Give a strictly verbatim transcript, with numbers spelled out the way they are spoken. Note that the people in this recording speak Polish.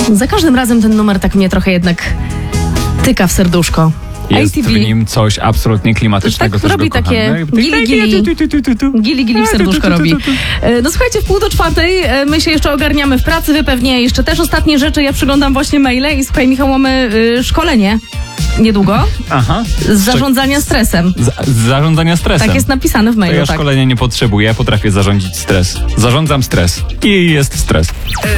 Za każdym razem ten numer tak mnie trochę jednak tyka w serduszko. Jest A T V. w nim coś absolutnie klimatycznego. Tak też robi go takie kocham. gili gili, gili gili w serduszko robi. E, No słuchajcie, w pół do czwartej e, my się jeszcze ogarniamy w pracy, wy pewnie jeszcze też ostatnie rzeczy. Ja przyglądam właśnie maile i słuchaj, Michał, mamy y, szkolenie niedługo Aha. z zarządzania stresem. Z, z zarządzania stresem. Tak jest napisane w To mailu, ja tak. szkolenia nie potrzebuję, ja potrafię zarządzić stres. Zarządzam stres i jest stres.